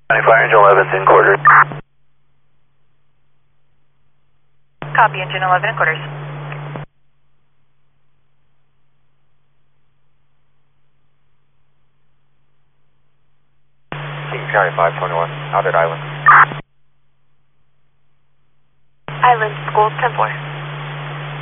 Fire engine 11's in quarters. Copy, engine 11 in quarters. King County 521, out at Island. Island, school 10-4.